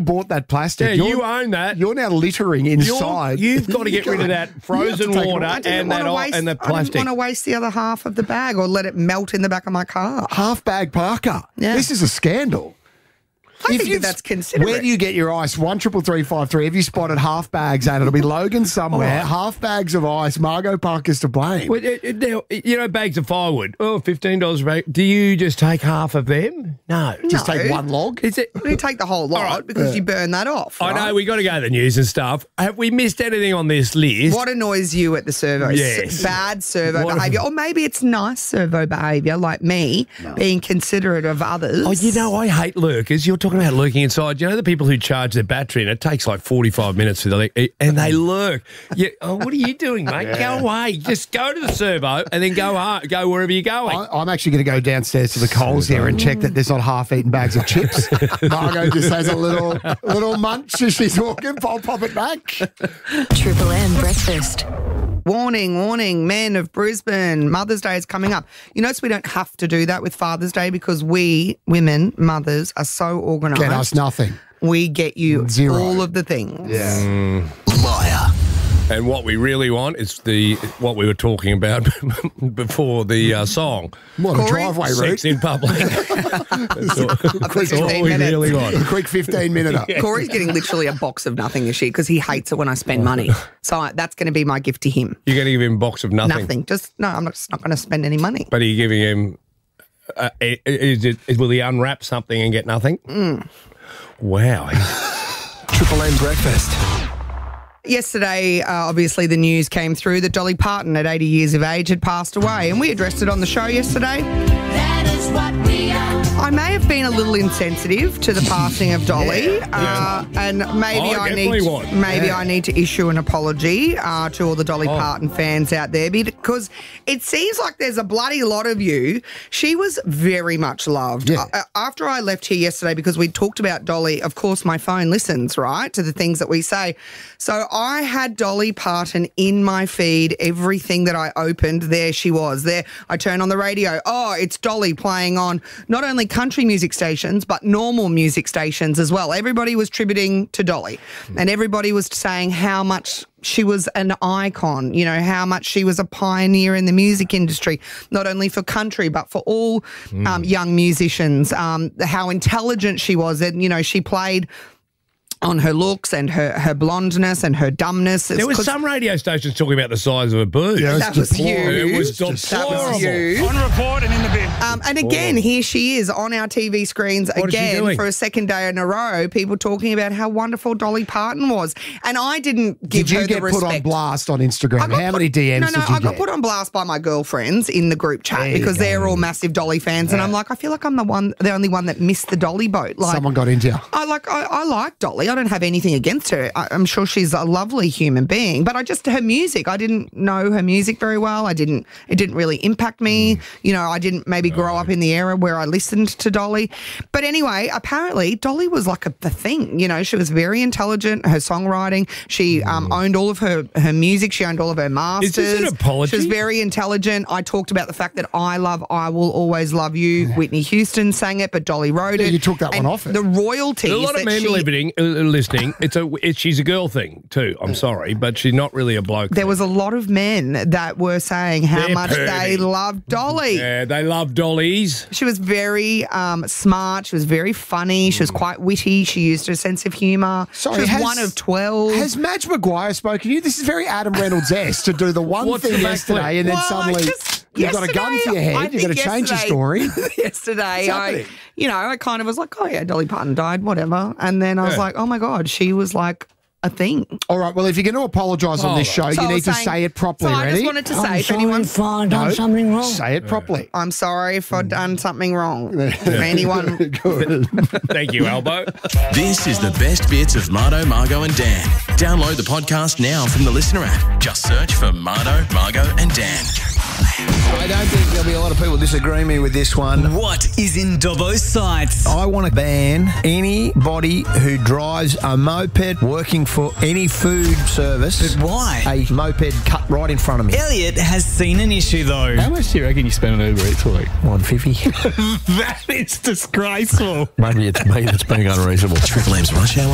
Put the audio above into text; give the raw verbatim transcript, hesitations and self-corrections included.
bought that plastic. Yeah, you're, you own that. You're now littering inside. You're, you've got to get rid of that frozen water and that waste, and the I plastic. didn't want to waste the other half of the bag or let it melt in the back of my car. Half bag Parker. Yeah. This is a scandal. I If think you've- that that's considerate. Where do you get your ice? One triple three five three. Have you spotted half bags? And it'll be Logan somewhere. Oh. Half bags of ice. Margot Parker's to blame. Well, it- it- now, you know, bags of firewood. Oh, fifteen dollars a bag. Do you just take half of them? No. Just No. take one log. Is it? You take the whole lot right. because you burn that off. I right? know, we got to go to the news and stuff. Have we missed anything on this list? What annoys you at the servo? Yes. Bad servo What- behaviour. Or maybe it's nice servo behaviour, like me, being considerate of others. Oh, you know, I hate lurkers. You're talking about lurking inside. You know the people who charge their battery and it takes like forty-five minutes for the and they lurk. You, oh, what are you doing, mate? Go away. Just go to the servo and then go home, go wherever you're going. I, I'm actually going to go downstairs to the Coles here and check that there's not half-eaten bags of chips. Margot just has a little little munch as she's walking. I'll pop it back. Triple M breakfast. Warning, warning, men of Brisbane. Mother's Day is coming up. You notice we don't have to do that with Father's Day because we, women, mothers, are so organised. Get us nothing. We get you Zero. all of the things. Yeah. Liar. And what we really want is the what we were talking about before the uh, song. What a Corey? driveway route. Sex in public. That's all, that's all fifteen we minutes. really want. A quick fifteen minute. Corey's getting literally a box of nothing this year because he hates it when I spend money. So I, that's going to be my gift to him. You're going to give him a box of nothing. Nothing. Just, no, I'm not, just not going to spend any money. But are you giving him, uh, is it, is, will he unwrap something and get nothing? Mm. Wow. Triple M breakfast. Yesterday, uh, obviously, the news came through that Dolly Parton, at eighty years of age, had passed away, and we addressed it on the show yesterday. That is what we are. I may have been a little insensitive to the passing of Dolly, uh, and maybe I I, definitely need was. maybe Yeah. I need to issue an apology uh, to all the Dolly Oh. Parton fans out there because it seems like there's a bloody lot of you. She was very much loved. Yeah. Uh, after I left here yesterday, because we talked about Dolly, of course, my phone listens, right, to the things that we say. So I had Dolly Parton in my feed. Everything that I opened, there she was. There, I turn on the radio. Oh, it's Dolly playing on not only country music stations, but normal music stations as well. Everybody was tributing to Dolly, and everybody was saying how much she was an icon, you know, how much she was a pioneer in the music industry, not only for country, but for all um, young musicians, um, how intelligent she was. And, you know, she played on her looks and her, her blondness and her dumbness. There was some radio stations talking about the size of her boobs. Yeah, That was you. It was That was deplorable. you. On report and in the bin. Um, and again, here she is on our T V screens What is she again doing? for a second day in a row, people talking about how wonderful Dolly Parton was. And I didn't give Did you her get the put respect. on blast on Instagram? I got How put- many D Ms No, no, did you I got get? put on blast by my girlfriends in the group chat There you because go. they're all massive Dolly fans, and I'm like, I feel like I'm the one, the only one that missed the Dolly boat. Like, Someone got into you. I like, I, I like Dolly. I don't have anything against her. I, I'm sure she's a lovely human being, but I just her music. I didn't know her music very well. I didn't. It didn't really impact me. You know, I didn't maybe grow up in the era where I listened to Dolly. But anyway, apparently Dolly was like a, the thing. You know, she was very intelligent. Her songwriting. She um, owned all of her her music. She owned all of her masters. Is this an apology? She was very intelligent. I talked about the fact that I love I Will Always Love You. Whitney Houston sang it, but Dolly wrote Yeah, it. you took that one And off it. The royalties. There's a lot of that men she- living, uh, listening. It's a, it, she's a girl thing too. I'm sorry, but she's not really a bloke. There thing. was a lot of men that were saying how They're much pervy. they loved Dolly. Yeah, they love dollies. She was very um, smart. She was very funny. She was quite witty. She used her sense of humour. Sorry, she was has- one of twelve. Has Madge Maguire spoken to you? This is very Adam Reynolds-esque to do the one What's thing the backflip? yesterday and then Well, I suddenly just- you've got a gun to your yesterday, I head. You've got to think change your yesterday- story. Yesterday, I, happening? you know, I kind of was like, oh yeah, Dolly Parton died, whatever. And then I was Yeah. like, oh my God, she was like a thing. All right, well, if you're going to apologise on Hold this on. show, So I you need was to saying- say it properly. So I Ready? just wanted to say, I'm if sorry anyone, if I've done No. something wrong. Say it properly. I'm sorry if I've done something wrong. If anyone, Good. Thank you, Albo. This is the best bits of Mardo, Margo and Dan. Download the podcast now from the Listener app. Just search for Mardo, Margo and Dan. I don't think there'll be a lot of people disagreeing me with this one. What is in Dobbo's sights? I want to ban anybody who drives a moped working for any food service. But why? A moped cut right in front of me. Elliot has seen an issue though. How much do you reckon you spend on Uber Eats a week? one fifty. That is disgraceful. Maybe it's me that's being unreasonable. Triple M's Rush Hour